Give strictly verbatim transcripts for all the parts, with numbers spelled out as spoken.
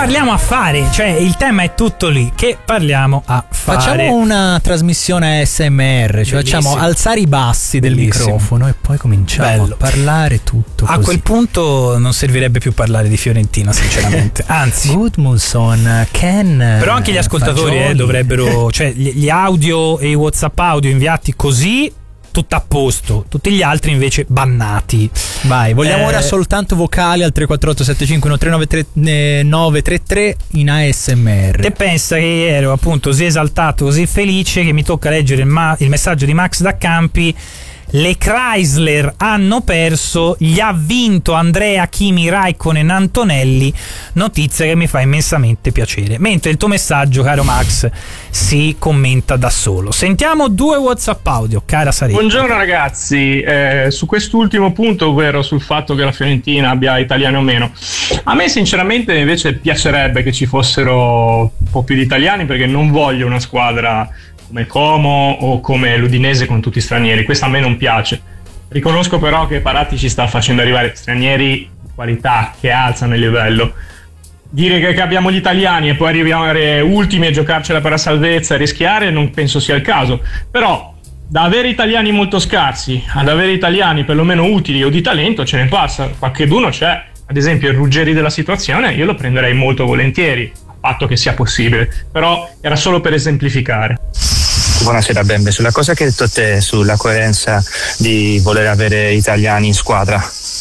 parliamo a fare, cioè il tema è tutto lì, che parliamo a fare. Facciamo una trasmissione A S M R, cioè facciamo alzare i bassi del Bellissimo. microfono e poi cominciamo Bello. a parlare tutto a così. quel punto non servirebbe più parlare di Fiorentina, sinceramente. Anzi, Gudmundsson, Ken, però anche gli ascoltatori eh, dovrebbero, cioè gli, gli audio e i WhatsApp audio inviati così, tutto a posto, tutti gli altri invece bannati. Vai, vogliamo eh, ora soltanto vocali al tre quattro otto sette cinque uno tre nove tre tre in A S M R. Te pensa che ero appunto così esaltato, così felice che mi tocca leggere il, ma- il messaggio di Max da Campi. Le Chrysler hanno perso, gli ha vinto Andrea, Kimi, Raikkonen, Antonelli, notizia che mi fa immensamente piacere. Mentre il tuo messaggio, caro Max, si commenta da solo. Sentiamo due WhatsApp audio, cara Sarina. Buongiorno ragazzi, eh, su quest'ultimo punto, ovvero sul fatto che la Fiorentina abbia italiani o meno, a me sinceramente invece piacerebbe che ci fossero un po' più di italiani, perché non voglio una squadra come Como o come l'Udinese con tutti stranieri. Questo a me non piace. Riconosco però che Paratici ci sta facendo arrivare stranieri di qualità che alzano il livello. Dire che, che abbiamo gli italiani e poi arrivare ultimi e giocarcela per la salvezza e rischiare non penso sia il caso. Però da avere italiani molto scarsi ad avere italiani perlomeno utili o di talento ce ne passa, qualcheduno c'è. Ad esempio il Ruggeri della situazione io lo prenderei molto volentieri, a patto che sia possibile, però era solo per esemplificare. Buonasera Bembe, sulla cosa che hai detto te, sulla coerenza di voler avere italiani in squadra,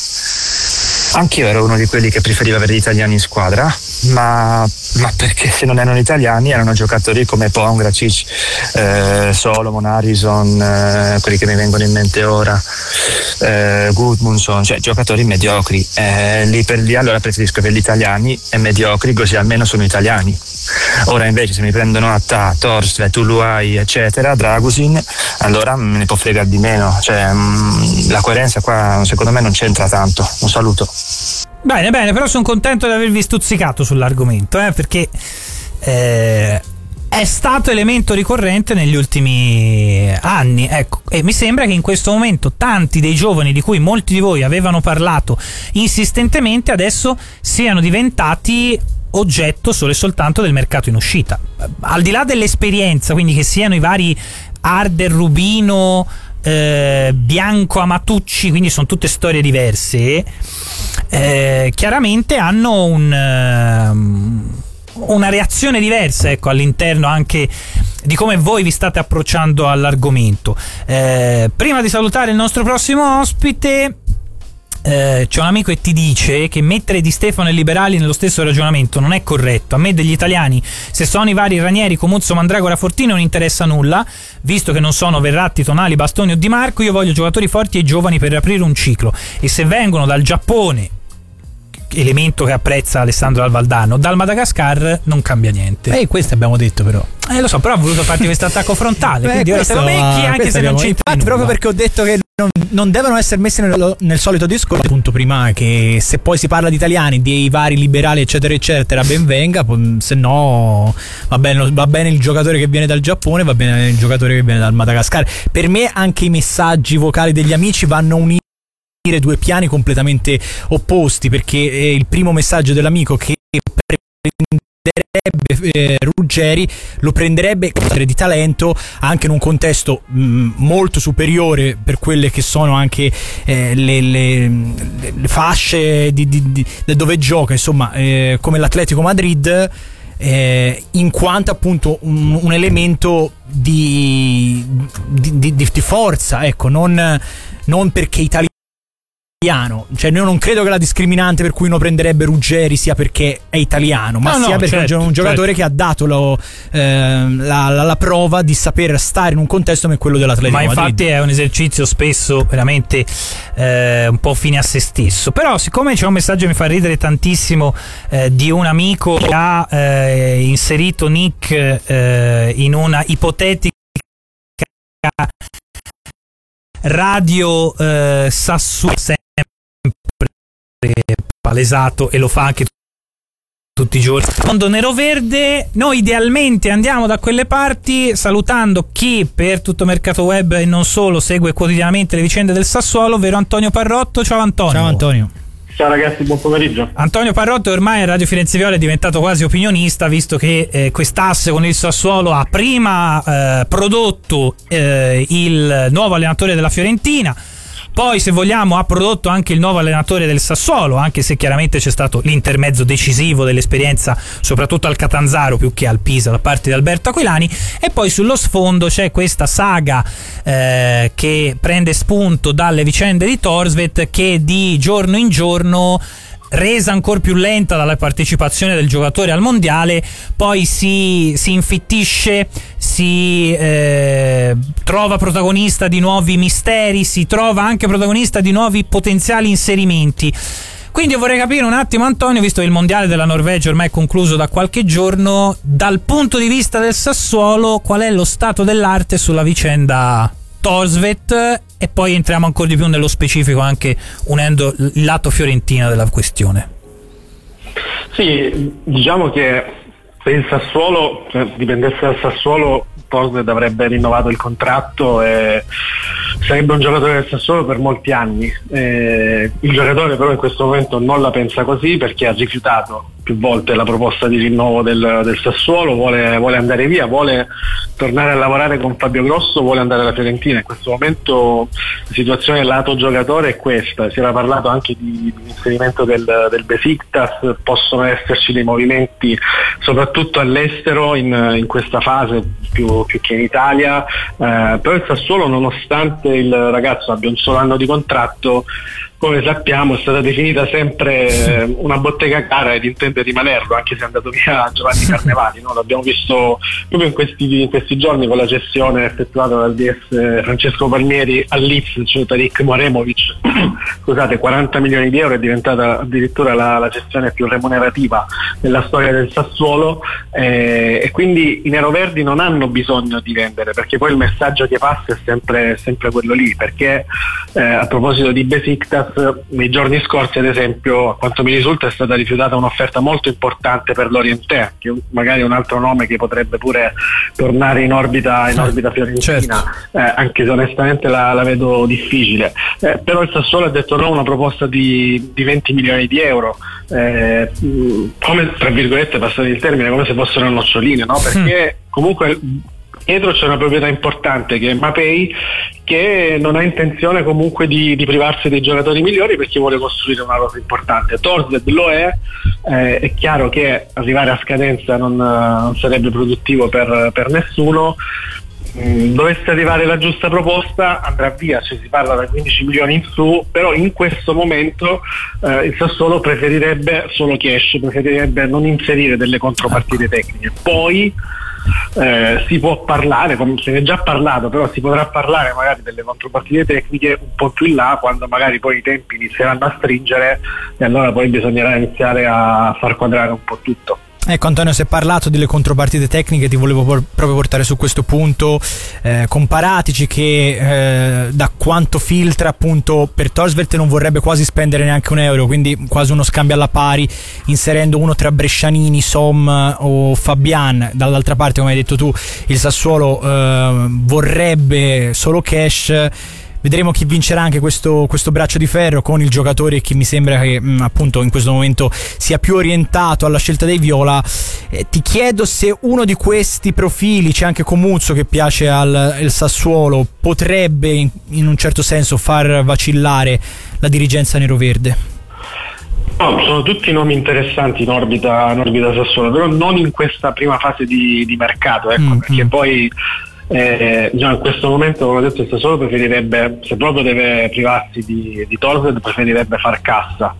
anch'io ero uno di quelli che preferiva avere gli italiani in squadra, ma, ma perché se non erano italiani erano giocatori come Pongracic, eh, Solomon, Harrison, eh, quelli che mi vengono in mente ora, eh, Gudmundsson, cioè giocatori mediocri, eh, lì per lì allora preferisco avere gli italiani e mediocri, così almeno sono italiani. Ora invece se mi prendono Attà, Torstvedt, Uluai eccetera, Dragusin, allora me ne può fregare di meno, cioè mh, la coerenza qua secondo me non c'entra tanto. Un saluto. Bene, bene, però sono contento di avervi stuzzicato sull'argomento, eh, perché eh, è stato elemento ricorrente negli ultimi anni, ecco, e mi sembra che in questo momento tanti dei giovani di cui molti di voi avevano parlato insistentemente adesso siano diventati oggetto solo e soltanto del mercato in uscita. Al di là dell'esperienza, quindi che siano i vari Arder, Rubino, eh, Bianco, Amatucci, quindi sono tutte storie diverse, eh, chiaramente hanno un, uh, una reazione diversa, ecco, all'interno anche di come voi vi state approcciando all'argomento. Eh, prima di salutare il nostro prossimo ospite, Eh, c'è un amico che ti dice che mettere Di Stefano e Liberali nello stesso ragionamento non è corretto. A me degli italiani, se sono i vari Ranieri, Comuzzo, Mandragora, Fortini, non interessa nulla, visto che non sono Verratti, Tonali, Bastoni o Di Marco. Io voglio giocatori forti e giovani per aprire un ciclo, e se vengono dal Giappone, elemento che apprezza Alessandro Dal Valdano, dal Madagascar, non cambia niente. E eh, questo abbiamo detto però. Eh lo so, però ho voluto farti questo attacco frontale. Beh, quindi ora te lo becchi anche se non c'è. Infatti, proprio perché ho detto che non, non devono essere messi nel, nel solito discorso, appunto prima, che se poi si parla di italiani, dei vari liberali eccetera eccetera, ben venga, se no va bene, va bene il giocatore che viene dal Giappone, va bene il giocatore che viene dal Madagascar. Per me anche i messaggi vocali degli amici vanno uniti due piani completamente opposti, perché eh, il primo messaggio dell'amico che prenderebbe eh, Ruggeri lo prenderebbe di talento anche in un contesto mh, molto superiore per quelle che sono anche eh, le, le, le fasce di, di, di, di dove gioca, insomma, eh, come l'Atletico Madrid, eh, in quanto appunto un, un elemento di, di, di, di forza, ecco, non, non perché italiano. Cioè io non credo che la discriminante per cui uno prenderebbe Ruggeri sia perché è italiano, ma no, sia no, perché certo, è un giocatore certo. che ha dato lo, eh, la, la, la prova di saper stare in un contesto come quello dell'Atletico Ma Madrid. infatti è un esercizio spesso veramente eh, un po' fine a se stesso. Però siccome c'è un messaggio che mi fa ridere tantissimo eh, di un amico che ha eh, inserito Nick eh, in una ipotetica radio eh, Sassuolo, sempre palesato, e lo fa anche tutti i giorni. Mondo nero-verde, noi idealmente andiamo da quelle parti, salutando chi per Tutto Mercato Web e non solo segue quotidianamente le vicende del Sassuolo, ovvero Antonio Parrotto. Ciao Antonio. Ciao Antonio. Ciao ragazzi, buon pomeriggio. Antonio Parrotto ormai a Radio Firenze Viola è diventato quasi opinionista, visto che eh, quest'asse con il Sassuolo ha prima eh, prodotto eh, il nuovo allenatore della Fiorentina, poi se vogliamo ha prodotto anche il nuovo allenatore del Sassuolo, anche se chiaramente c'è stato l'intermezzo decisivo dell'esperienza soprattutto al Catanzaro più che al Pisa da parte di Alberto Aquilani, e poi sullo sfondo c'è questa saga eh, che prende spunto dalle vicende di Thorstvedt, che di giorno in giorno, resa ancora più lenta dalla partecipazione del giocatore al mondiale, poi si, si infittisce, si eh, trova protagonista di nuovi misteri, si trova anche protagonista di nuovi potenziali inserimenti. Quindi io vorrei capire un attimo, Antonio, visto che il mondiale della Norvegia ormai è concluso da qualche giorno, dal punto di vista del Sassuolo qual è lo stato dell'arte sulla vicenda Thorstvedt, e poi entriamo ancora di più nello specifico anche unendo il lato fiorentina della questione. Sì, diciamo che se il Sassuolo, cioè, dipendesse dal Sassuolo, Thorstvedt avrebbe rinnovato il contratto e sarebbe un giocatore del Sassuolo per molti anni. Eh, il giocatore però in questo momento non la pensa così, perché ha rifiutato più volte la proposta di rinnovo del, del Sassuolo, vuole, vuole andare via, vuole tornare a lavorare con Fabio Grosso, vuole andare alla Fiorentina. In questo momento la situazione lato giocatore è questa. Si era parlato anche di, di inserimento del, del Besiktas, possono esserci dei movimenti soprattutto all'estero in, in questa fase più, più che in Italia, eh, però il Sassuolo, nonostante il ragazzo abbia un solo anno di contratto, come sappiamo è stata definita sempre una bottega cara ed intende rimanerlo, anche se è andato via Giovanni Carnevali, no? L'abbiamo visto proprio in questi, in questi giorni con la cessione effettuata dal D S Francesco Palmieri al Leeds, cioè Tarik Moremovic. Scusate, quaranta milioni di euro, è diventata addirittura la, la gestione più remunerativa nella storia del Sassuolo, eh, e quindi i neroverdi non hanno bisogno di vendere, perché poi il messaggio che passa è sempre, sempre quello lì, perché eh, a proposito di Besiktas, nei giorni scorsi ad esempio, a quanto mi risulta, è stata rifiutata un'offerta molto importante per l'Orientè, che magari è un altro nome che potrebbe pure tornare in orbita, in orbita fiorentina, certo. eh, anche se onestamente la, la vedo difficile, eh, però il Sassuolo ha detto no a una proposta di, di venti milioni di euro, eh, come, tra virgolette, passate il termine, come se fossero noccioline, no? Perché comunque dietro c'è una proprietà importante che è Mapei, che non ha intenzione comunque di, di privarsi dei giocatori migliori, perché vuole costruire una rosa importante. Thorstvedt lo è, eh, è chiaro che arrivare a scadenza non, non sarebbe produttivo per, per nessuno. Mm, dovesse arrivare la giusta proposta andrà via, cioè si parla da quindici milioni in su, però in questo momento eh, il Sassuolo preferirebbe solo cash, preferirebbe non inserire delle contropartite tecniche. Poi Eh, si può parlare, come se ne è già parlato, però si potrà parlare magari delle contropartite tecniche un po' più in là, quando magari poi i tempi inizieranno a stringere, e allora poi bisognerà iniziare a far quadrare un po' tutto. Ecco Antonio, si è parlato delle contropartite tecniche, ti volevo por- proprio portare su questo punto, eh, comparatici che eh, da quanto filtra appunto per Thorstvedt non vorrebbe quasi spendere neanche un euro, quindi quasi uno scambio alla pari, inserendo uno tra Brescianini, Som o Fabian. Dall'altra parte, come hai detto tu, il Sassuolo eh, vorrebbe solo cash. Vedremo chi vincerà anche questo, questo braccio di ferro con il giocatore che mi sembra che mh, appunto in questo momento sia più orientato alla scelta dei viola. Eh, ti chiedo se uno di questi profili, c'è anche Comuzzo che piace al, al Sassuolo, potrebbe in, in un certo senso far vacillare la dirigenza neroverde. No, sono tutti nomi interessanti in orbita, in orbita Sassuolo, però non in questa prima fase di, di mercato, ecco, mm, perché mm. poi Eh, diciamo, in questo momento, come ho detto, il Sassuolo preferirebbe, se proprio deve privarsi di, di Thorstvedt, preferirebbe far cassa,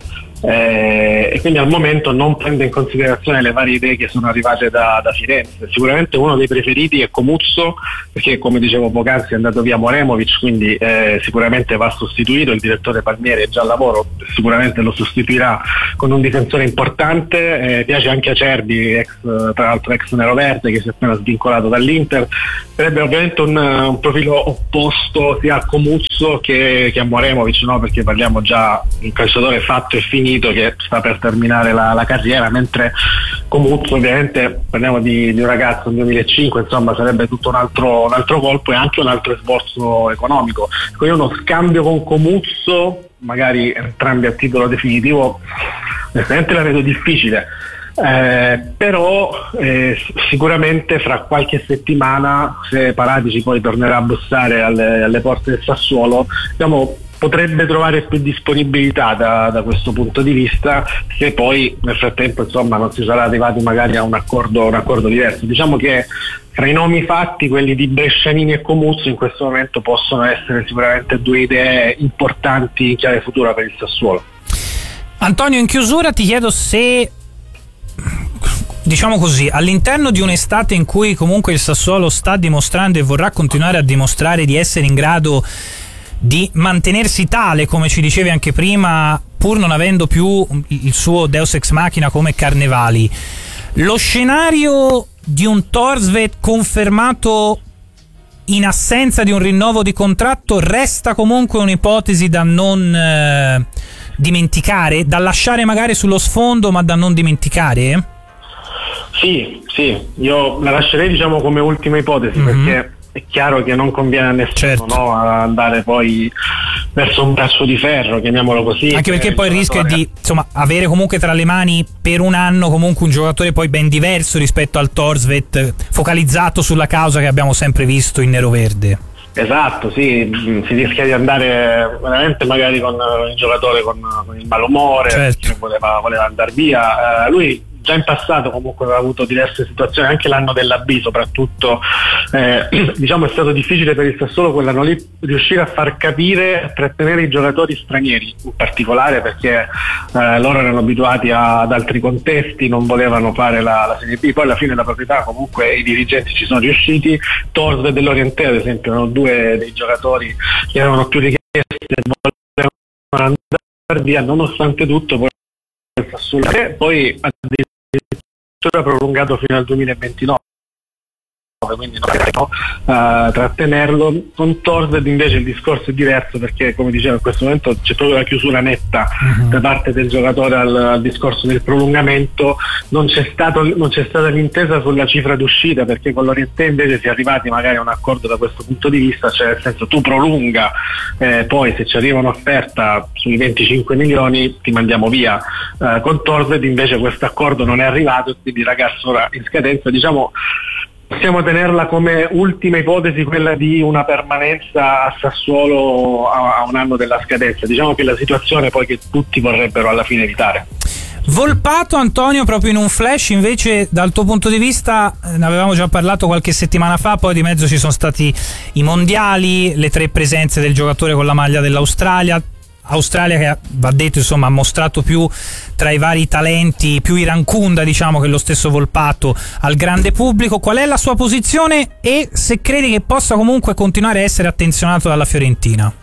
eh, e quindi al momento non prende in considerazione le varie idee che sono arrivate da, da Firenze. Sicuramente uno dei preferiti è Comuzzo, perché come dicevo poc'anzi è andato via Moremovic, quindi eh, sicuramente va sostituito. Il direttore Palmieri è già al lavoro, sicuramente lo sostituirà con un difensore importante. Eh, piace anche Acerbi, ex, tra l'altro ex neroverde, che si è appena svincolato dall'Inter. Sarebbe ovviamente un, un profilo opposto sia a Comuzzo che, che a Moremovic, no? Perché parliamo già di un calciatore fatto e finito, che sta per terminare la, la carriera, mentre Comuzzo ovviamente parliamo di, di un ragazzo del duemilacinque, insomma sarebbe tutto un altro, un altro colpo e anche un altro sforzo economico. Quindi uno scambio con Comuzzo magari entrambi a titolo definitivo, onestamente la vedo difficile. Eh, però eh, sicuramente fra qualche settimana, se Paratici poi tornerà a bussare alle, alle porte del Sassuolo, diciamo, potrebbe trovare più disponibilità da, da questo punto di vista, se poi nel frattempo insomma non si sarà arrivati magari a un accordo, un accordo diverso. Diciamo che fra i nomi fatti, quelli di Brescianini e Comuzzo in questo momento possono essere sicuramente due idee importanti in chiave futura per il Sassuolo. Antonio, in chiusura ti chiedo se, diciamo così, all'interno di un'estate in cui comunque il Sassuolo sta dimostrando e vorrà continuare a dimostrare di essere in grado di mantenersi tale, come ci dicevi anche prima, pur non avendo più il suo Deus Ex Machina come Carnevali, lo scenario di un Thorstvedt confermato in assenza di un rinnovo di contratto resta comunque un'ipotesi da non eh, dimenticare, da lasciare magari sullo sfondo ma da non dimenticare? Sì, sì, io la lascerei diciamo come ultima ipotesi, mm-hmm. perché è chiaro che non conviene a nessuno, certo, no, andare poi verso un braccio di ferro, chiamiamolo così, anche perché eh, poi il rischio è di insomma avere comunque tra le mani per un anno comunque un giocatore poi ben diverso rispetto al Thorstvedt focalizzato sulla causa che abbiamo sempre visto in nero-verde. Esatto, sì, si rischia di andare veramente magari con il giocatore con, con il malumore, certo, che voleva, voleva andare via. Uh, lui già in passato comunque aveva avuto diverse situazioni, anche l'anno della B soprattutto, eh, diciamo è stato difficile per il Sassuolo quell'anno lì riuscire a far capire, a trattenere i giocatori stranieri in particolare, perché eh, loro erano abituati a, ad altri contesti, non volevano fare la, la Serie B. Poi alla fine la proprietà, comunque i dirigenti ci sono riusciti. Thorstvedt e Lorientè ad esempio erano due dei giocatori che erano più richiesti e volevano andare via, nonostante tutto poi il Sassuolo e poi addirittura prolungato fino al duemilaventinove, quindi non possiamo uh, trattenerlo. Con Thorstvedt invece il discorso è diverso, perché come dicevo in questo momento c'è proprio la chiusura netta uh-huh. da parte del giocatore al, al discorso del prolungamento. Non c'è stato non c'è stata l'intesa sulla cifra d'uscita, perché con l'Orientè invece si è arrivati magari a un accordo da questo punto di vista, cioè nel senso tu prolunga, eh, poi se ci arriva un'offerta sui venticinque milioni ti mandiamo via. Uh, con Thorstvedt invece questo accordo non è arrivato e quindi ragazzo ora in scadenza, diciamo possiamo tenerla come ultima ipotesi quella di una permanenza a Sassuolo a, a un anno della scadenza. Diciamo che la situazione poi che tutti vorrebbero alla fine evitare. Volpato, Antonio, proprio in un flash invece dal tuo punto di vista, ne avevamo già parlato qualche settimana fa, poi di mezzo ci sono stati i mondiali, le tre presenze del giocatore con la maglia dell'Australia, Australia che va detto insomma ha mostrato più tra i vari talenti, più Irankunda diciamo che lo stesso Volpato al grande pubblico. Qual è la sua posizione e se credi che possa comunque continuare a essere attenzionato dalla Fiorentina?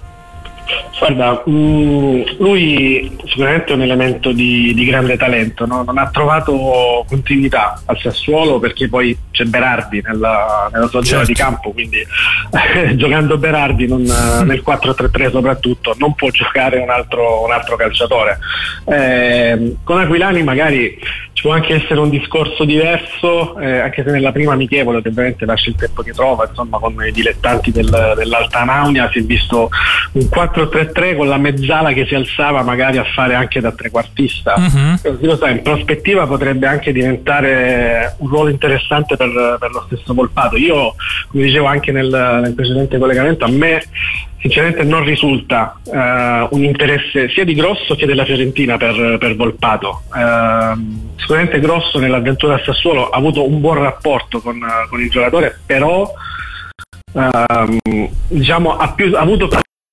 Guarda, mh, lui sicuramente è un elemento di, di grande talento, no? Non ha trovato continuità al Sassuolo perché poi c'è Berardi nella, nella sua zona di campo, quindi eh, giocando Berardi non, nel quattro tre tre soprattutto non può giocare un altro, un altro calciatore. Eh, con Aquilani magari ci può anche essere un discorso diverso, eh, anche se nella prima amichevole che ovviamente lascia il tempo che trova, insomma con i dilettanti del, dell'Alta Naunia si è visto un quattro tre tre con la mezzala che si alzava magari a fare anche da trequartista. Uh-huh. Lo sai, in prospettiva potrebbe anche diventare un ruolo interessante per, per lo stesso Volpato. Io, come dicevo anche nel, nel precedente collegamento, a me sinceramente non risulta uh, un interesse sia di Grosso che della Fiorentina per, per Volpato. Uh, sicuramente Grosso nell'avventura a Sassuolo ha avuto un buon rapporto con, uh, con il giocatore, però uh, diciamo ha, più, ha avuto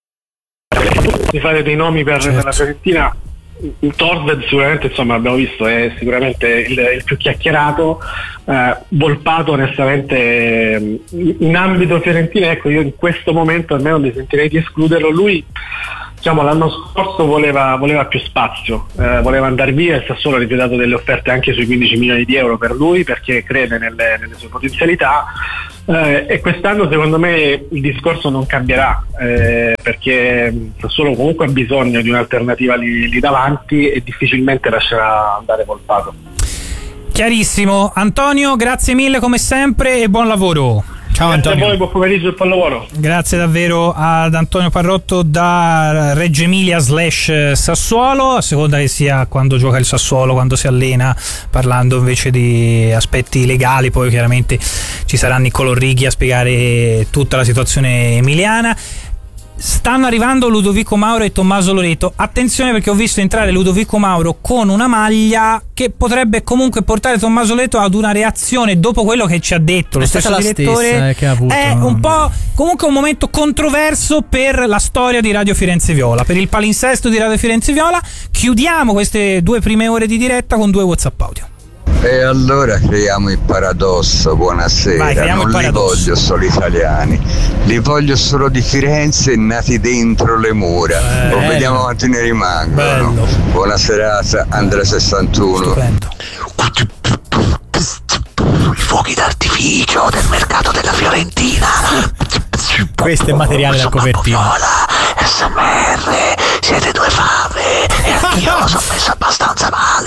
di fare dei nomi per, certo. per la Fiorentina. Thorstvedt sicuramente, insomma, abbiamo visto, è sicuramente il, il più chiacchierato. eh, Volpato onestamente in ambito Fiorentina, ecco, io in questo momento almeno mi sentirei di escluderlo. Lui diciamo l'anno scorso voleva, voleva più spazio, eh, voleva andare via, il Sassuolo ha rifiutato delle offerte anche sui quindici milioni di euro per lui perché crede nelle, nelle sue potenzialità. Eh, e quest'anno secondo me il discorso non cambierà, eh, perché Sassuolo comunque ha bisogno di un'alternativa lì, lì davanti e difficilmente lascerà andare Volpato. Chiarissimo. Antonio, grazie mille come sempre e buon lavoro. Ciao Grazie Antonio. a voi, buon pomeriggio e buon lavoro. Grazie davvero ad Antonio Parrotto da Reggio Emilia slash Sassuolo, a seconda che sia quando gioca il Sassuolo, quando si allena, parlando invece di aspetti legali. Poi chiaramente ci sarà Niccolò Righi a spiegare tutta la situazione emiliana. Stanno arrivando Ludovico Mauro e Tommaso Loreto. Attenzione, perché ho visto entrare Ludovico Mauro con una maglia che potrebbe comunque portare Tommaso Loreto ad una reazione dopo quello che ci ha detto lo È stesso stata la direttore. stessa, eh, che ha avuto. È un po' comunque un momento controverso per la storia di Radio Firenze Viola, per il palinsesto di Radio Firenze Viola. Chiudiamo queste due prime ore di diretta con due WhatsApp audio. E allora creiamo il paradosso, buonasera. Vai, creiamo non il paradosso. li voglio solo italiani, li voglio solo di Firenze e nati dentro le mura. Eh, o vediamo quanti ne rimangono. bello. Buona serata, Andrea sessantuno. Stupendo. I fuochi d'artificio del mercato della Fiorentina. Questo è materiale da copertina. Viola, S M R, siete due fave e anch'io lo sono messo abbastanza male.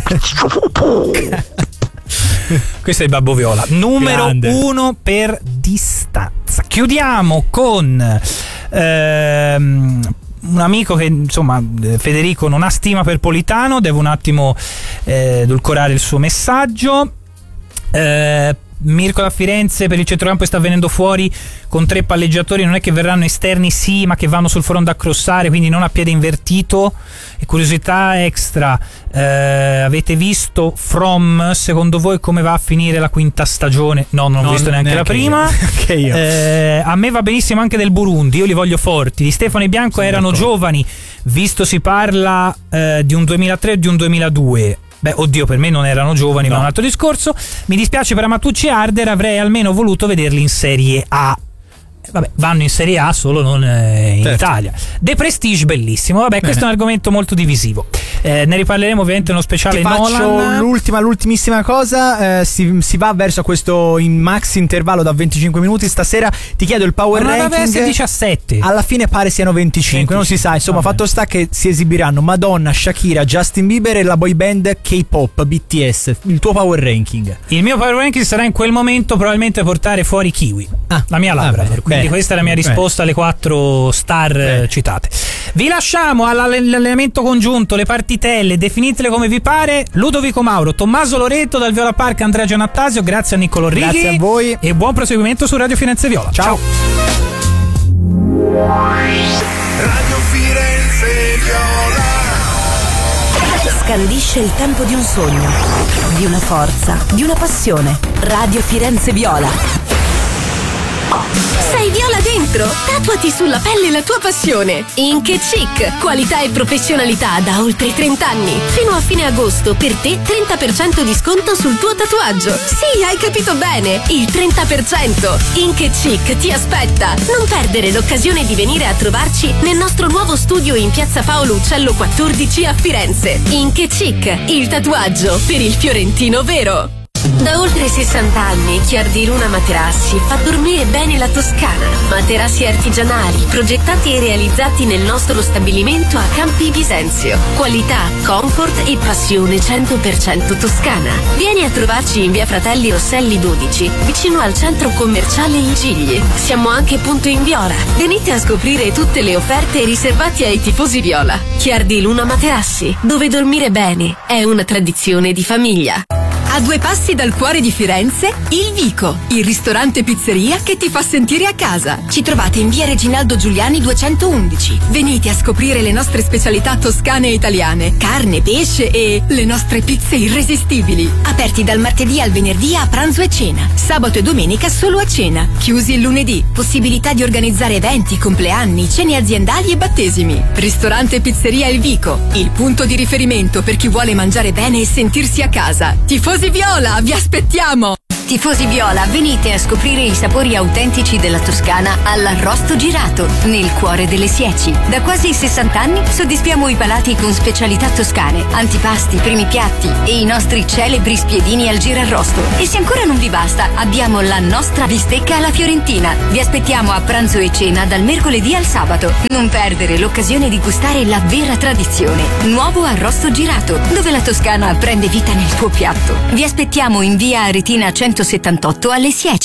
Questo è il Babbo Viola, numero Grande. uno per distanza. Chiudiamo con ehm, un amico che, insomma, Federico non ha stima per Politano, devo un attimo eh, edulcorare il suo messaggio. Eh, Mirko da Firenze: per il centrocampo sta venendo fuori con tre palleggiatori, non è che verranno esterni, sì, ma che vanno sul fronte a crossare, quindi non a piede invertito. E curiosità extra, eh, avete visto From? Secondo voi come va a finire la quinta stagione? No, non ho No, visto neanche, neanche la prima. io. Anche io. Eh, a me va benissimo anche del Burundi, io li voglio forti. Di Stefano e Bianco Sono erano d'accordo. giovani, visto si parla eh, di un duemilatré e di un duemiladue. Beh, oddio, per me non erano giovani, No. ma è un altro discorso. Mi dispiace per Amatucci e Harder, avrei almeno voluto vederli in Serie A. Eh, Vabbè, vanno in Serie A, solo non eh, in Certo. Italia. The Prestige, bellissimo. Vabbè, questo è un argomento molto divisivo. Eh, ne riparleremo ovviamente in uno speciale Ti faccio Nolan. l'ultima, l'ultimissima cosa. eh, si, si va verso questo in max intervallo da venticinque minuti. Stasera ti chiedo il power Ma non doveva ranking. essere diciassette. Alla fine pare siano venticinque, non si sa. Insomma, Vabbè. fatto sta che si esibiranno Madonna, Shakira, Justin Bieber e la boy band K-pop B T S. Il tuo power ranking. Il mio power ranking sarà in quel momento probabilmente portare fuori Kiwi, Ah, la mia Labrador. ah, bene, quindi bene, questa è la mia bene. risposta alle quattro star eh, Bene. citate. Vi lasciamo all'allenamento congiunto, le partitelle, definitele come vi pare. Ludovico Mauro, Tommaso Loreto dal Viola Park, Andrea Giannattasio, grazie a Niccolò Righi. Grazie a voi. E buon proseguimento su Radio Firenze Viola. Ciao. Radio Firenze Viola. Scandisce il tempo di un sogno, di una forza, di una passione. Radio Firenze Viola. Sei viola dentro? Tatuati sulla pelle la tua passione. Ink e Chic, qualità e professionalità da oltre trenta anni. Fino a fine agosto per te trenta per cento di sconto sul tuo tatuaggio. Sì, hai capito bene, il trenta per cento. Ink e Chic ti aspetta. Non perdere l'occasione di venire a trovarci nel nostro nuovo studio in Piazza Paolo Uccello quattordici a Firenze. Ink e Chic, il tatuaggio per il fiorentino vero. Da oltre sessanta anni Chiardi Luna Materassi fa dormire bene la Toscana. Materassi artigianali progettati e realizzati nel nostro stabilimento a Campi Bisenzio. Qualità, comfort e passione cento per cento toscana. Vieni a trovarci in via Fratelli Rosselli dodici, vicino al centro commerciale Il Gigli. Siamo anche punto in Viola. Venite a scoprire tutte le offerte riservate ai tifosi viola. Chiardi Luna Materassi, dove dormire bene è una tradizione di famiglia. A due passi dal cuore di Firenze, Il Vico, il ristorante pizzeria che ti fa sentire a casa. Ci trovate in via Reginaldo Giuliani duecentoundici. Venite a scoprire le nostre specialità toscane e italiane, carne, pesce e le nostre pizze irresistibili. Aperti dal martedì al venerdì a pranzo e cena. Sabato e domenica solo a cena. Chiusi il lunedì. Possibilità di organizzare eventi, compleanni, cene aziendali e battesimi. Ristorante pizzeria Il Vico, il punto di riferimento per chi vuole mangiare bene e sentirsi a casa. Tifosi Viola, vi aspettiamo! Tifosi Viola, venite a scoprire i sapori autentici della Toscana all'arrosto girato, nel cuore delle Sieci. Da quasi sessanta anni soddisfiamo i palati con specialità toscane, antipasti, primi piatti e i nostri celebri spiedini al girarrosto. E se ancora non vi basta, abbiamo la nostra bistecca alla fiorentina. Vi aspettiamo a pranzo e cena dal mercoledì al sabato. Non perdere l'occasione di gustare la vera tradizione. Nuovo arrosto girato, dove la Toscana prende vita nel tuo piatto. Vi aspettiamo in via Aretina centosettantotto alle Sieci.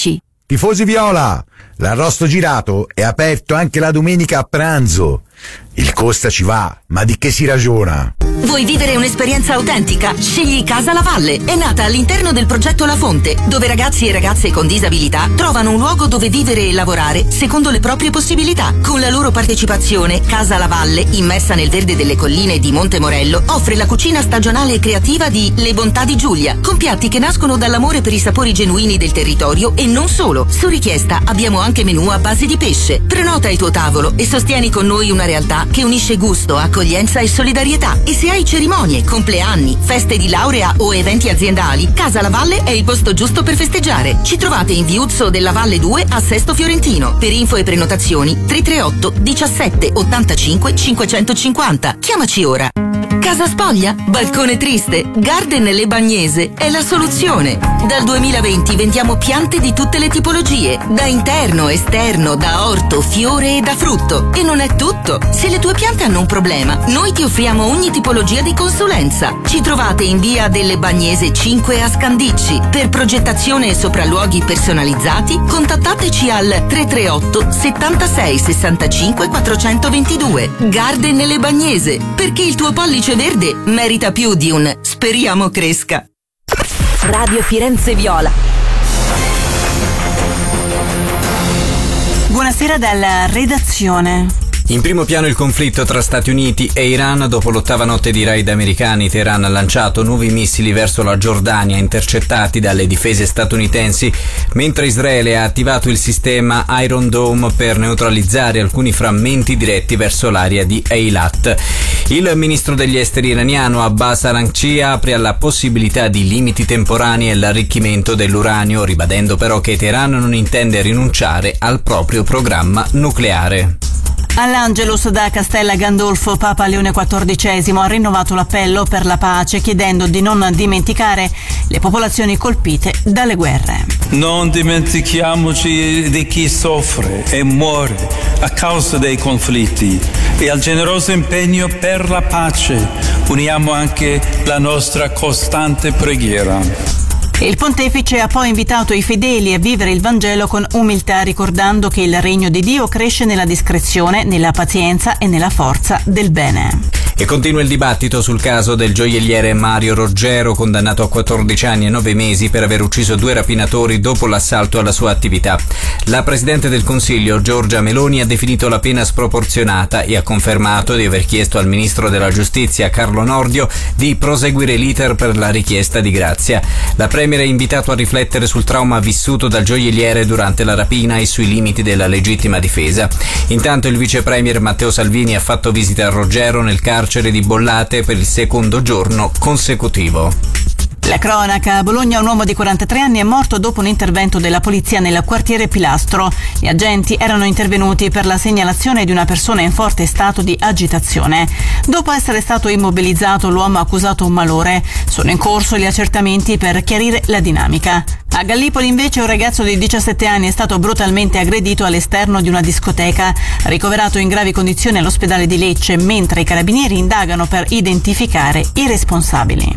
Tifosi viola, l'arrosto girato è aperto anche la domenica a pranzo. Il Costa ci va, ma di che si ragiona? Vuoi vivere un'esperienza autentica? Scegli Casa La Valle. È nata all'interno del progetto La Fonte, dove ragazzi e ragazze con disabilità trovano un luogo dove vivere e lavorare secondo le proprie possibilità. Con la loro partecipazione, Casa La Valle, immersa nel verde delle colline di Monte Morello, offre la cucina stagionale e creativa di Le Bontà di Giulia, con piatti che nascono dall'amore per i sapori genuini del territorio e non solo. Su richiesta abbiamo anche menù a base di pesce. Prenota il tuo tavolo e sostieni con noi una realtà che unisce gusto, accoglienza e solidarietà. E se hai cerimonie, compleanni, feste di laurea o eventi aziendali, Casa La Valle è il posto giusto per festeggiare. Ci trovate in Viuzzo della Valle due a Sesto Fiorentino. Per info e prenotazioni tre tre otto diciassette ottantacinque cinquecentocinquanta. Chiamaci ora. Casa spoglia? Balcone triste? Garden Le Bagnese è la soluzione. Dal duemilaventi vendiamo piante di tutte le tipologie, da interno, esterno, da orto, fiore e da frutto. E non è tutto. Se le tue piante hanno un problema, noi ti offriamo ogni tipologia di consulenza. Ci trovate in via delle Bagnese cinque a Scandicci. Per progettazione e sopralluoghi personalizzati, contattateci al tre tre otto settantasei sessantacinque quattrocentoventidue. Garden Le Bagnese, perché il tuo pollice verde merita più di un speriamo cresca. Radio Firenze Viola. Buonasera dalla redazione. In primo piano il conflitto tra Stati Uniti e Iran. Dopo l'ottava notte di raid americani, Teheran ha lanciato nuovi missili verso la Giordania, intercettati dalle difese statunitensi, mentre Israele ha attivato il sistema Iron Dome per neutralizzare alcuni frammenti diretti verso l'area di Eilat. Il ministro degli esteri iraniano Abbas Araghchi apre alla possibilità di limiti temporanei all'arricchimento dell'uranio, ribadendo però che Teheran non intende rinunciare al proprio programma nucleare. All'Angelus da Castella Gandolfo, Papa Leone quattordicesimo ha rinnovato l'appello per la pace, chiedendo di non dimenticare le popolazioni colpite dalle guerre. Non dimentichiamoci di chi soffre e muore a causa dei conflitti e al generoso impegno per la pace uniamo anche la nostra costante preghiera. Il pontefice ha poi invitato i fedeli a vivere il Vangelo con umiltà, ricordando che il regno di Dio cresce nella discrezione, nella pazienza e nella forza del bene. E continua il dibattito sul caso del gioielliere Mario Roggero, condannato a quattordici anni e nove mesi per aver ucciso due rapinatori dopo l'assalto alla sua attività. La Presidente del Consiglio, Giorgia Meloni, ha definito la pena sproporzionata e ha confermato di aver chiesto al Ministro della Giustizia, Carlo Nordio, di proseguire l'iter per la richiesta di grazia. La Premier è invitato a riflettere sul trauma vissuto dal gioielliere durante la rapina e sui limiti della legittima difesa. Intanto il Vice Premier Matteo Salvini ha fatto visita a Roggero nel carcere di Bollate per il secondo giorno consecutivo. La cronaca: a Bologna un uomo di quarantatré anni è morto dopo un intervento della polizia nel quartiere Pilastro. Gli agenti erano intervenuti per la segnalazione di una persona in forte stato di agitazione. Dopo essere stato immobilizzato, l'uomo ha accusato un malore. Sono in corso gli accertamenti per chiarire la dinamica. A Gallipoli invece un ragazzo di diciassette anni è stato brutalmente aggredito all'esterno di una discoteca, ricoverato in gravi condizioni all'ospedale di Lecce, mentre i carabinieri indagano per identificare i responsabili.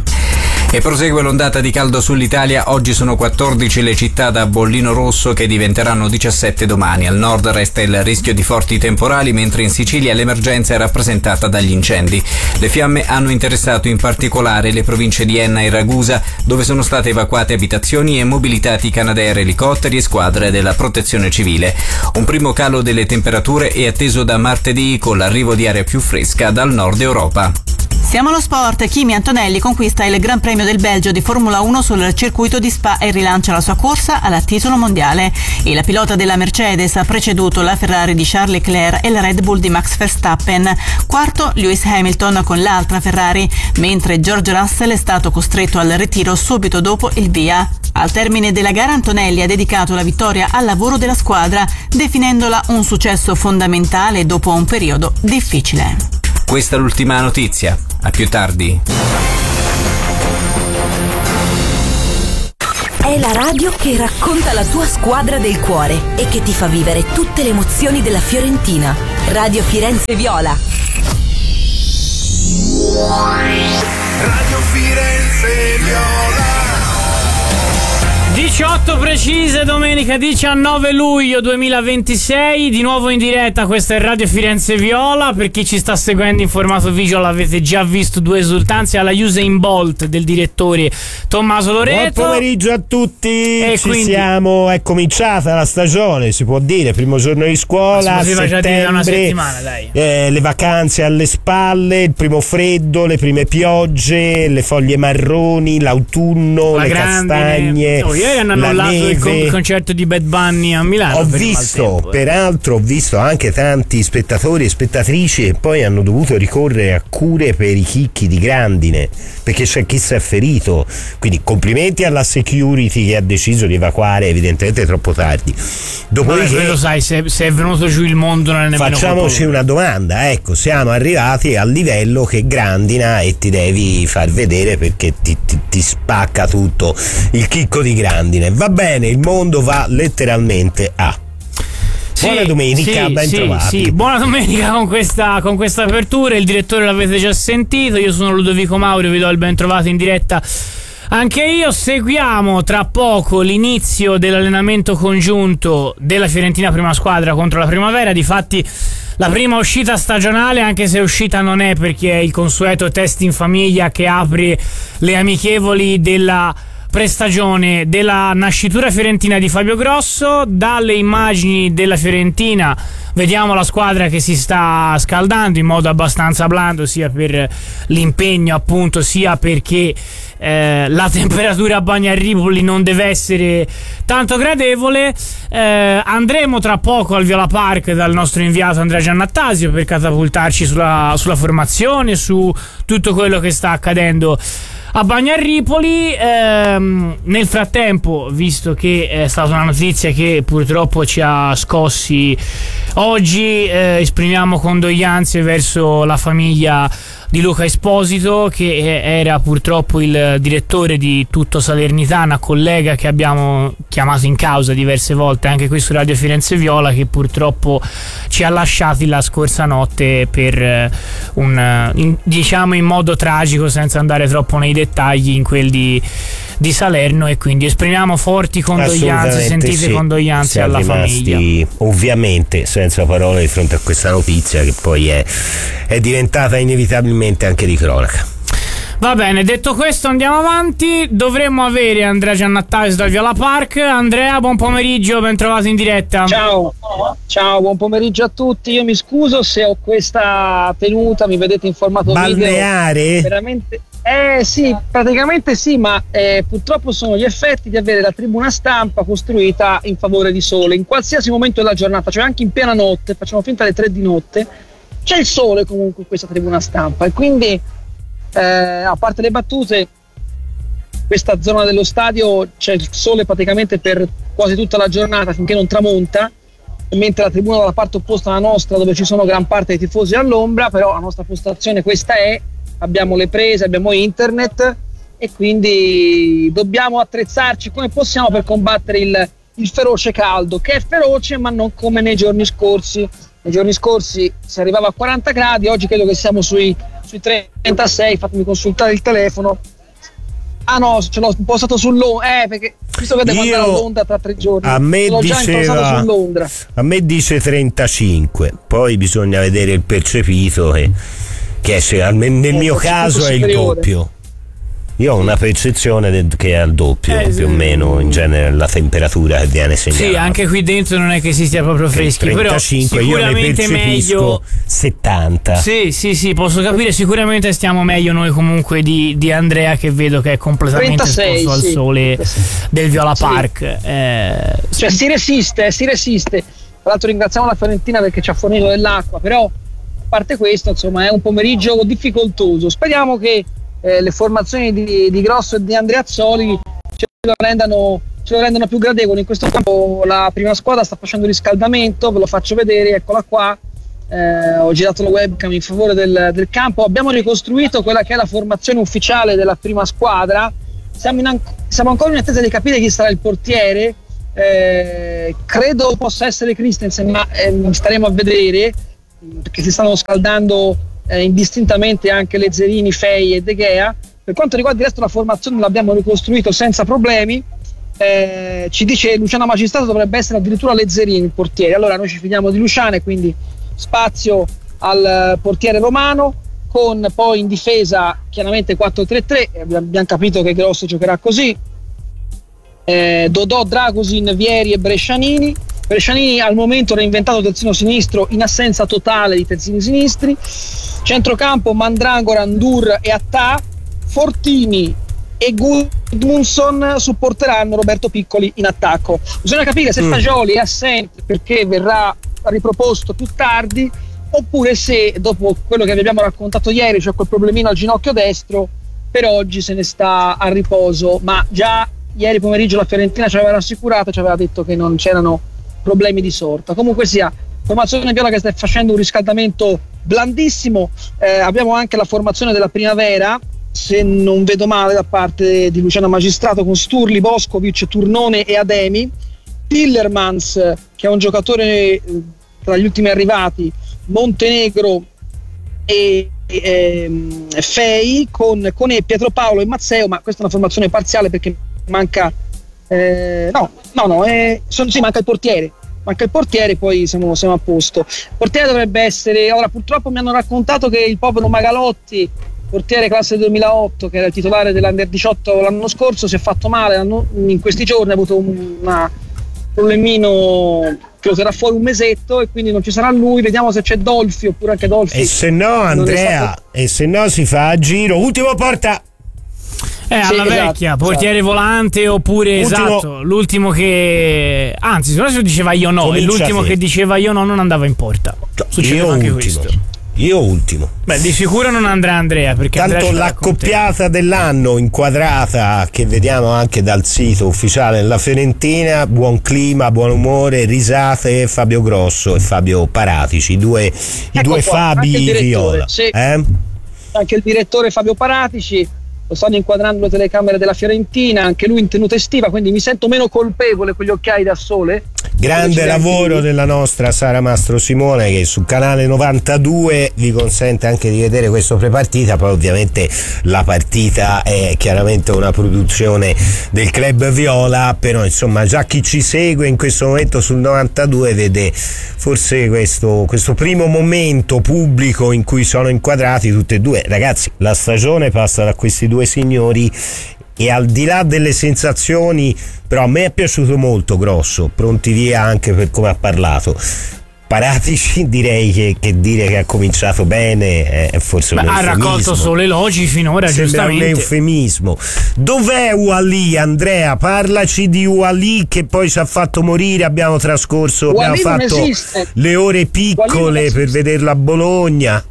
E prosegue l'ondata di caldo sull'Italia. Oggi sono quattordici le città da bollino rosso, che diventeranno diciassette domani. Al nord resta il rischio di forti temporali, mentre in Sicilia l'emergenza è rappresentata dagli incendi. Le fiamme hanno interessato in particolare le province di Enna e Ragusa, dove sono state evacuate abitazioni e mobilitati Canadair, elicotteri e squadre della protezione civile. Un primo calo delle temperature è atteso da martedì, con l'arrivo di aria più fresca dal nord Europa. Siamo allo sport. Kimi Antonelli conquista il Gran Premio del Belgio di Formula uno sul circuito di Spa e rilancia la sua corsa al titolo mondiale. Il pilota della Mercedes ha preceduto la Ferrari di Charles Leclerc e la Red Bull di Max Verstappen. Quarto Lewis Hamilton con l'altra Ferrari, mentre George Russell è stato costretto al ritiro subito dopo il via. Al termine della gara Antonelli ha dedicato la vittoria al lavoro della squadra, definendola un successo fondamentale dopo un periodo difficile. Questa è l'ultima notizia. A più tardi. È la radio che racconta la tua squadra del cuore e che ti fa vivere tutte le emozioni della Fiorentina. Radio Firenze Viola. Radio Firenze Viola. diciotto precise, domenica diciannove luglio duemilaventisei, di nuovo in diretta. Questa è Radio Firenze Viola. Per chi ci sta seguendo in formato visual avete già visto due esultanze alla Usain Bolt del direttore Tommaso Loreto. Buon pomeriggio a tutti. E ci quindi... siamo, è cominciata la stagione, si può dire, primo giorno di scuola, si poteva già dire da una settembre, settimana, dai. Eh, le vacanze alle spalle, il primo freddo, le prime piogge, le foglie marroni, l'autunno, la le grandine. castagne. Oh, ieri hanno annullato il con- concerto di Bad Bunny a Milano. Ho per visto, il maltempo, eh. peraltro, ho visto anche tanti spettatori e spettatrici che poi hanno dovuto ricorrere a cure per i chicchi di grandine, perché c'è chi si è ferito. Quindi complimenti alla security che ha deciso di evacuare evidentemente troppo tardi. Dopodiché, Vabbè, lo sai, se, se è venuto giù il mondo non è nemmeno facciamoci una domanda, ecco, siamo arrivati al livello che grandina e ti devi far vedere perché ti, ti, ti spacca tutto il chicco di grandine. Va bene, il mondo va letteralmente a... Sì, buona domenica, sì, ben sì, trovati. sì, buona domenica con questa, con questa apertura. Il direttore l'avete già sentito, io sono Ludovico Mauro, vi do il ben trovato in diretta anche io. Seguiamo tra poco l'inizio dell'allenamento congiunto della Fiorentina prima squadra contro la Primavera. Difatti la prima uscita stagionale, anche se uscita non è, perché è il consueto test in famiglia che apre le amichevoli della prestagione della nascitura fiorentina di Fabio Grosso. Dalle immagini della Fiorentina vediamo la squadra che si sta scaldando in modo abbastanza blando, sia per l'impegno appunto, sia perché eh, la temperatura a Bagnarripoli non deve essere tanto gradevole. Eh, andremo tra poco al Viola Park dal nostro inviato Andrea Giannattasio per catapultarci sulla, sulla formazione, su tutto quello che sta accadendo a Bagnarripoli. Ehm, nel frattempo, visto che è stata una notizia che purtroppo ci ha scossi oggi, eh, esprimiamo condoglianze verso la famiglia di Luca Esposito, che era purtroppo il direttore di Tutto Salernitana, collega che abbiamo chiamato in causa diverse volte anche qui su Radio Firenze Viola, che purtroppo ci ha lasciati la scorsa notte per un, in, diciamo in modo tragico, senza andare troppo nei dettagli, in quel di, di Salerno. E quindi esprimiamo forti condoglianze, sentite sì. condoglianze Siamo alla rimasti, famiglia, ovviamente senza parole di fronte a questa notizia che poi è, è diventata inevitabilmente anche di cronaca. Va bene, detto questo andiamo avanti. Dovremmo avere Andrea Giannattasio dal Viola Park. Andrea, buon pomeriggio, ben trovato in diretta. Ciao, ciao, buon pomeriggio a tutti. Io mi scuso se ho questa tenuta, mi vedete in formato balneare video veramente. Eh sì, praticamente sì, ma eh, purtroppo sono gli effetti di avere la tribuna stampa costruita in favore di sole in qualsiasi momento della giornata, cioè anche in piena notte, facciamo finta alle tre di notte, c'è il sole comunque in questa tribuna stampa, e quindi eh, a parte le battute, questa zona dello stadio c'è il sole praticamente per quasi tutta la giornata finché non tramonta, mentre la tribuna dalla parte opposta alla nostra, dove ci sono gran parte dei tifosi, all'ombra. Però la nostra postazione questa è, abbiamo le prese, abbiamo internet, e quindi dobbiamo attrezzarci come possiamo per combattere il, il feroce caldo, che è feroce ma non come nei giorni scorsi. Nei giorni scorsi si arrivava a quaranta gradi, oggi credo che siamo sui, sui trentasei. Fatemi consultare il telefono. Ah no, ce l'ho postato sull'Ondra, eh, perché visto che devo andare a Londra tra tre giorni, a me l'ho diceva, già impostato sull'Ondra. A me dice trentacinque, poi bisogna vedere il percepito che, che è, nel eh, mio caso è il doppio. Io ho una percezione de- che è al doppio, eh, più sì. o meno in genere la temperatura che viene segnalata. Sì, anche qui dentro non è che si stia proprio freschi, trentacinque, però sicuramente io ne meglio settanta. Sì, sì, sì, posso capire, sicuramente stiamo meglio noi comunque di, di Andrea, che vedo che è completamente trentasei, esposto sì. al sole del Viola sì. Park. Eh, cioè si resiste, si resiste. Tra l'altro ringraziamo la Fiorentina perché ci ha fornito dell'acqua, però a parte questo, insomma, è un pomeriggio difficoltoso. Speriamo che Eh, le formazioni di, di Grosso e di Andreazzoli ce lo rendano, ce lo rendano più gradevole. In questo campo la prima squadra sta facendo riscaldamento, ve lo faccio vedere, eccola qua. Eh, ho girato la webcam in favore del, del campo. Abbiamo ricostruito quella che è la formazione ufficiale della prima squadra. Siamo, in an- siamo ancora in attesa di capire chi sarà il portiere. Eh, credo possa essere Christensen, ma eh, staremo a vedere, perché si stanno scaldando Eh, indistintamente anche Lezzerini, Fei e De Gea. Per quanto riguarda il resto della formazione l'abbiamo ricostruito senza problemi. eh, ci dice Luciana Magistrato dovrebbe essere addirittura Lezzerini il portiere. Allora noi ci fidiamo di Luciana e quindi spazio al portiere romano, con poi in difesa chiaramente quattro tre tre, abbiamo capito che Grosso giocherà così, eh, Dodò, Dragosin, Vieri e Brescianini. Brescianini al momento reinventato terzino sinistro in assenza totale di terzini sinistri. Centrocampo Mandragora, Ndur e Attà. Fortini e Gudmundsson supporteranno Roberto Piccoli in attacco. Bisogna capire se Fagioli è assente perché verrà riproposto più tardi, oppure se dopo quello che vi abbiamo raccontato ieri, cioè quel problemino al ginocchio destro, per oggi se ne sta a riposo. Ma già ieri pomeriggio la Fiorentina ci aveva rassicurato, ci aveva detto che non c'erano problemi di sorta. Comunque sia, formazione viola che sta facendo un riscaldamento blandissimo. Eh, abbiamo anche la formazione della primavera, se non vedo male, da parte di Luciano Magistrato, con Sturli, Boskovic, Turnone e Ademi. Tillermans, che è un giocatore eh, tra gli ultimi arrivati, Montenegro e, e, e Fei, con, con e Pietro Paolo e Mazzeo, ma questa è una formazione parziale perché manca eh, no, no, no eh, sono, sì, manca il portiere manca il portiere, poi siamo, siamo a posto. Il portiere dovrebbe essere, ora purtroppo mi hanno raccontato che il povero Magalotti, portiere classe duemilaotto, che era il titolare dell'Under diciotto l'anno scorso, si è fatto male in questi giorni, ha avuto un problemino che lo terrà fuori un mesetto e quindi non ci sarà lui. Vediamo se c'è Dolfi, oppure anche Dolfi. E se no, Andrea, stato... e se no si fa a giro. Ultimo porta. Eh, alla sì, vecchia, esatto, portiere esatto. volante, oppure Ultimo... esatto, l'ultimo che anzi, se no si diceva io no, Comincia e l'ultimo che diceva io no non andava in porta. Succedeva io anche ultimo. questo. Io ultimo. Beh, di sicuro non andrà Andrea, perché tanto Andrea l'accoppiata dell'anno inquadrata che vediamo anche dal sito ufficiale della Fiorentina, buon clima, buon umore, risate, Fabio Grosso e Fabio Paratici, i due, ecco i due qua, Fabi Viola. Sì. Eh? Anche il direttore Fabio Paratici, lo stanno inquadrando le telecamere della Fiorentina, anche lui in tenuta estiva, quindi mi sento meno colpevole con gli occhiali da sole. Grande lavoro della nostra Sara Mastro Simone, che su canale novantadue vi consente anche di vedere questo prepartita. Poi ovviamente la partita è chiaramente una produzione del club viola, però insomma già chi ci segue in questo momento sul novantadue vede forse questo, questo primo momento pubblico in cui sono inquadrati tutti e due. Ragazzi, la stagione passa da questi due signori e al di là delle sensazioni, però a me è piaciuto molto Grosso, pronti via anche per come ha parlato. Paratici direi che, che dire che ha cominciato bene è forse Beh, un eufemismo. Ha raccolto solo elogi finora, sembra giustamente. un eufemismo. Dov'è Uali, Andrea? Parlaci di Uali, che poi ci ha fatto morire. Abbiamo trascorso, Uali abbiamo fatto le ore piccole per vederlo a Bologna.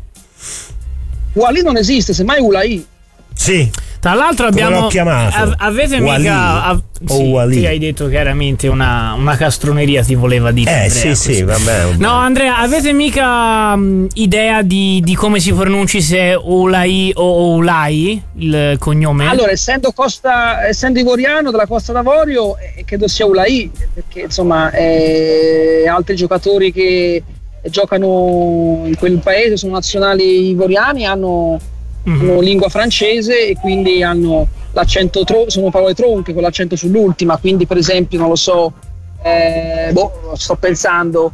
Uali non esiste, semmai Ulai. Sì. Tra l'altro abbiamo av- avete Wali. mica av- sì, ti hai detto chiaramente una, una castroneria ti voleva dire. Eh Andrea, sì così. sì vabbè, vabbè. No Andrea, avete mica um, idea di, di come si pronunci, se è Ulai o Ulai il cognome? Allora, essendo Costa, essendo ivoriano della Costa d'Avorio, eh, credo sia Ulai, perché insomma eh, altri giocatori che giocano in quel paese sono nazionali ivoriani, hanno hanno lingua francese e quindi hanno l'accento tro- sono parole tronche con l'accento sull'ultima, quindi per esempio non lo so eh, boh, sto pensando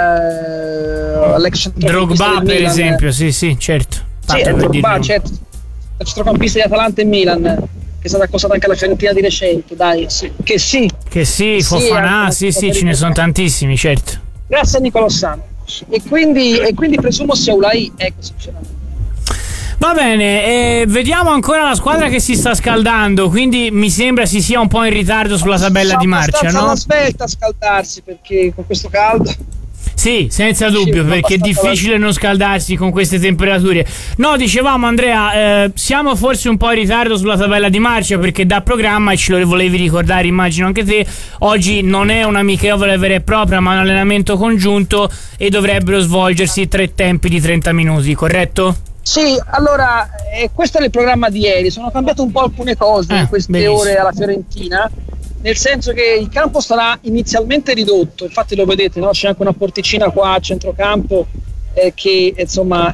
eh, l'ex Drogba per esempio, sì sì certo, sì, è Drogba, certo, centrocampista di Atalanta e Milan, che è stata accostata anche alla Fiorentina di recente, dai, sì. che sì che sì, Fofana, sì sì, ce ne sono tantissimi, certo, grazie a Nicolò Santos, e quindi, e quindi presumo sia Ulai, ecco, sinceramente. Va bene, eh, vediamo ancora la squadra che si sta scaldando, quindi mi sembra si sia un po' in ritardo sulla tabella di marcia, no? Aspetta a scaldarsi perché con questo caldo. Sì, senza dubbio, sì, perché è difficile non scaldarsi con queste temperature. No, dicevamo Andrea, eh, siamo forse un po' in ritardo sulla tabella di marcia, perché da programma, e ce lo volevi ricordare immagino anche te, oggi non è un'amichevole vera e propria ma un allenamento congiunto e dovrebbero svolgersi tre tempi di trenta minuti, corretto? Sì, allora eh, questo è il programma di ieri, sono cambiate un po' alcune cose eh, in queste benissimo. ore alla Fiorentina, nel senso che il campo sarà inizialmente ridotto, infatti lo vedete, no? C'è anche una porticina qua a centrocampo eh, che insomma